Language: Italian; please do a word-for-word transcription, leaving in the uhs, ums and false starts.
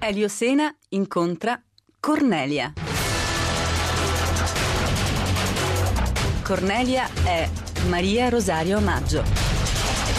Elio Sena incontra Cornelia. Cornelia è Maria Rosario Maggio.